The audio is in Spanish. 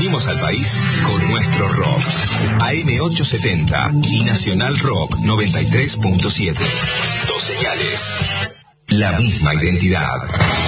Unimos al país con nuestro rock. AM870 y Nacional Rock 93.7. Dos señales, la misma identidad.